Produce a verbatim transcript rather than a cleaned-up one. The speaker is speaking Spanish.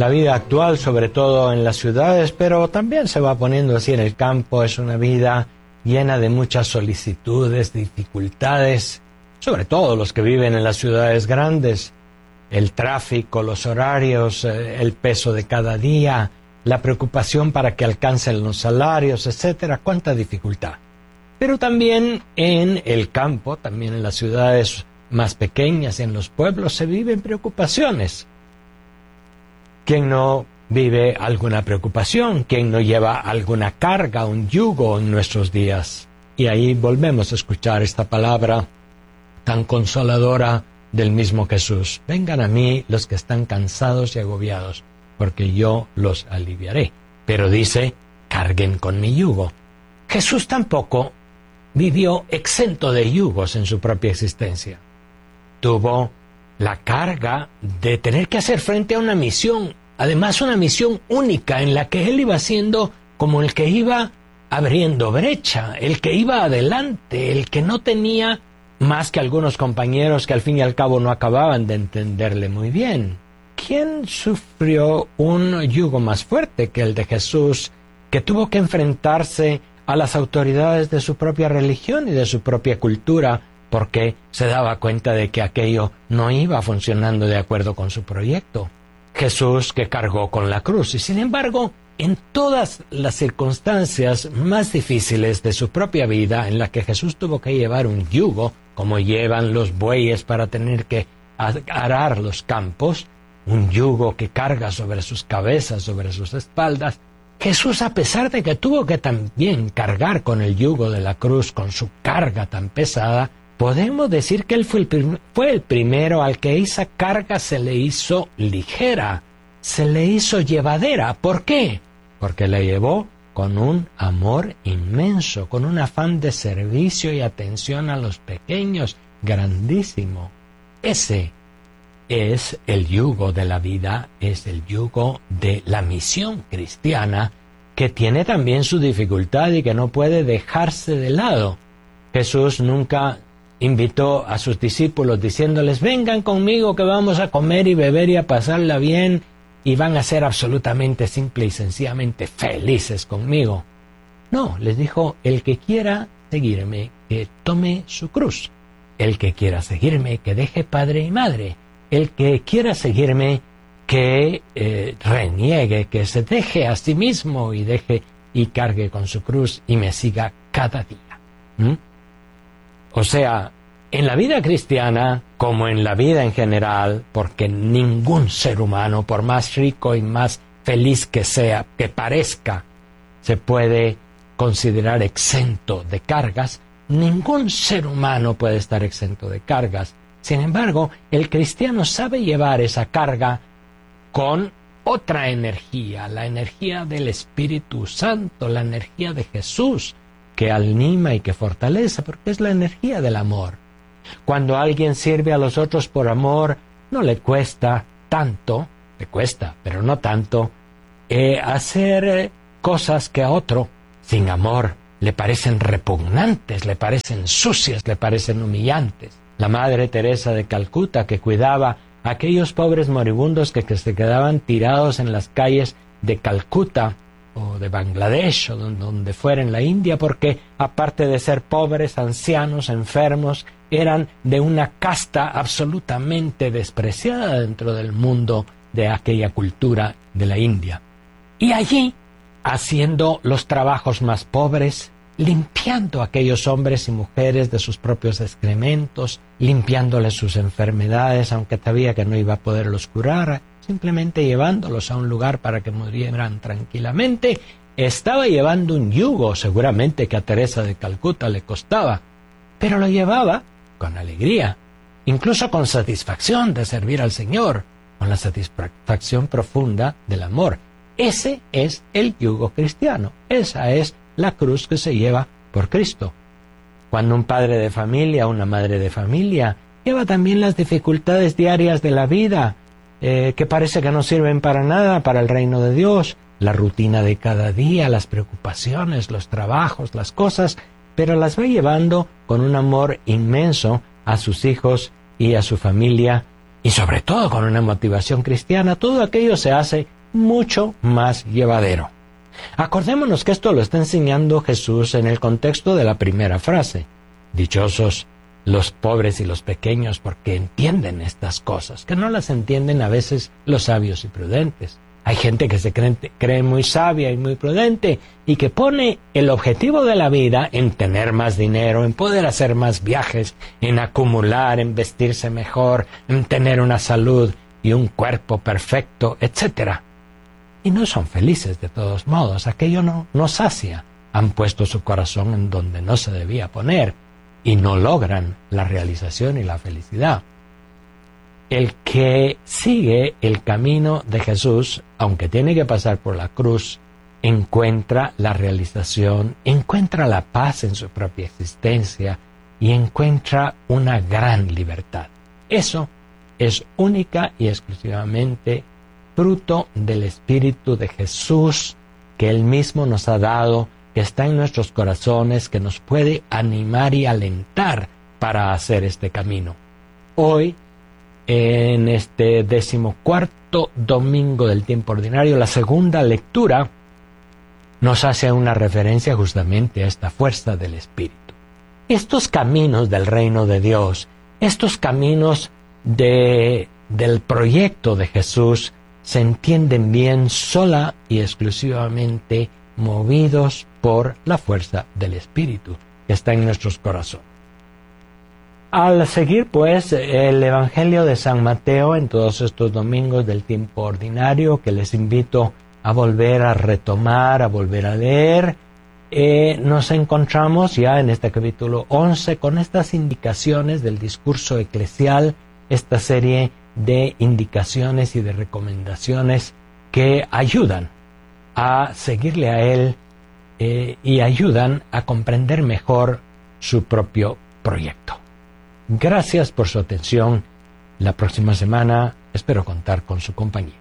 La vida actual, sobre todo en las ciudades, pero también se va poniendo así en el campo, es una vida llena de muchas solicitudes, dificultades, sobre todo los que viven en las ciudades grandes. El tráfico, los horarios, el peso de cada día, la preocupación para que alcancen los salarios, etcétera. Cuánta dificultad. Pero también en el campo, también en las ciudades más pequeñas, en los pueblos, se viven preocupaciones. ¿Quién no vive alguna preocupación? ¿Quién no lleva alguna carga, un yugo en nuestros días? Y ahí volvemos a escuchar esta palabra tan consoladora del mismo Jesús. Vengan a mí los que están cansados y agobiados, porque yo los aliviaré. Pero dice, carguen con mi yugo. Jesús tampoco vivió exento de yugos en su propia existencia. Tuvo la carga de tener que hacer frente a una misión, además una misión única en la que él iba siendo como el que iba abriendo brecha, el que iba adelante, el que no tenía más que algunos compañeros que al fin y al cabo no acababan de entenderle muy bien. ¿Quién sufrió un yugo más fuerte que el de Jesús, que tuvo que enfrentarse a las autoridades de su propia religión y de su propia cultura, porque se daba cuenta de que aquello no iba funcionando de acuerdo con su proyecto? Jesús, que cargó con la cruz, y sin embargo, en todas las circunstancias más difíciles de su propia vida, en las que Jesús tuvo que llevar un yugo, como llevan los bueyes para tener que arar los campos, un yugo que carga sobre sus cabezas, sobre sus espaldas, Jesús, a pesar de que tuvo que también cargar con el yugo de la cruz, con su carga tan pesada, podemos decir que él fue el, prim- fue el primero al que esa carga se le hizo ligera, se le hizo llevadera. ¿Por qué? Porque la llevó con un amor inmenso, con un afán de servicio y atención a los pequeños, grandísimo. Ese es el yugo de la vida, es el yugo de la misión cristiana, que tiene también su dificultad y que no puede dejarse de lado. Jesús nunca invitó a sus discípulos diciéndoles, vengan conmigo que vamos a comer y beber y a pasarla bien y van a ser absolutamente simple y sencillamente felices conmigo. No, les dijo, el que quiera seguirme, que tome su cruz. El que quiera seguirme, que deje padre y madre. El que quiera seguirme, que eh, reniegue, que se deje a sí mismo y deje y cargue con su cruz y me siga cada día. ¿Mm? O sea, en la vida cristiana, como en la vida en general, porque ningún ser humano, por más rico y más feliz que sea, que parezca, se puede considerar exento de cargas, ningún ser humano puede estar exento de cargas. Sin embargo, el cristiano sabe llevar esa carga con otra energía, la energía del Espíritu Santo, la energía de Jesús, que anima y que fortalece, porque es la energía del amor. Cuando alguien sirve a los otros por amor, no le cuesta tanto, le cuesta, pero no tanto, eh, hacer eh, cosas que a otro, sin amor, le parecen repugnantes, le parecen sucias, le parecen humillantes. La Madre Teresa de Calcuta, que cuidaba a aquellos pobres moribundos que, que se quedaban tirados en las calles de Calcuta, o de Bangladesh, o donde, donde fuera en la India, porque aparte de ser pobres, ancianos, enfermos, eran de una casta absolutamente despreciada dentro del mundo de aquella cultura de la India. Y allí, haciendo los trabajos más pobres, limpiando a aquellos hombres y mujeres de sus propios excrementos, limpiándoles sus enfermedades, aunque sabía que no iba a poderlos curar, simplemente llevándolos a un lugar para que murieran tranquilamente, estaba llevando un yugo, seguramente que a Teresa de Calcuta le costaba, pero lo llevaba con alegría, incluso con satisfacción de servir al Señor, con la satisfacción profunda del amor. Ese es el yugo cristiano, esa es la cruz que se lleva por Cristo. Cuando un padre de familia, una madre de familia, lleva también las dificultades diarias de la vida, eh, que parece que no sirven para nada para el reino de Dios, la rutina de cada día, las preocupaciones, los trabajos, las cosas, pero las va llevando con un amor inmenso a sus hijos y a su familia, y sobre todo con una motivación cristiana, todo aquello se hace mucho más llevadero. Acordémonos que esto lo está enseñando Jesús en el contexto de la primera frase. Dichosos los pobres y los pequeños porque entienden estas cosas, que no las entienden a veces los sabios y prudentes. Hay gente que se cree, cree muy sabia y muy prudente y que pone el objetivo de la vida en tener más dinero, en poder hacer más viajes, en acumular, en vestirse mejor, en tener una salud y un cuerpo perfecto, etcétera. Y no son felices de todos modos, aquello no, no sacia. Han puesto su corazón en donde no se debía poner y no logran la realización y la felicidad. El que sigue el camino de Jesús, aunque tiene que pasar por la cruz, encuentra la realización, encuentra la paz en su propia existencia y encuentra una gran libertad. Eso es única y exclusivamente fruto del Espíritu de Jesús que Él mismo nos ha dado, que está en nuestros corazones, que nos puede animar y alentar para hacer este camino. Hoy, en este decimocuarto domingo del tiempo ordinario, la segunda lectura nos hace una referencia justamente a esta fuerza del Espíritu. Estos caminos del reino de Dios, estos caminos de, del proyecto de Jesús, se entienden bien sola y exclusivamente movidos por la fuerza del Espíritu que está en nuestros corazones. Al seguir, pues, el Evangelio de San Mateo en todos estos domingos del tiempo ordinario, que les invito a volver a retomar, a volver a leer, eh, nos encontramos ya en este capítulo once con estas indicaciones del discurso eclesial, esta serie de indicaciones y de recomendaciones que ayudan a seguirle a Él eh, y ayudan a comprender mejor su propio proyecto. Gracias por su atención. La próxima semana espero contar con su compañía.